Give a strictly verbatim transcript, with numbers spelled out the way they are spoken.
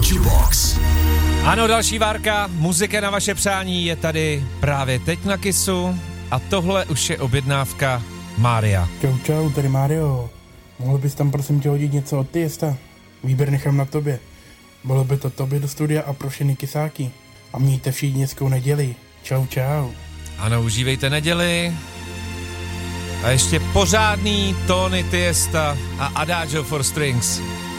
Jukebox. Ano, další várka, muzika na vaše přání je tady právě teď na Kissu a tohle už je objednávka Mária. Čau, čau, tady Mário. Mohl bys tam prosím tě hodit něco od Tiesta? Výběr nechám na tobě. Bylo by to tobě do studia a pro všechny kysáky. A mějte všichni hezkou neděli. Čau, čau. Ano, užívejte neděli. A ještě pořádný tóny Tiesta a Adagio for Strings.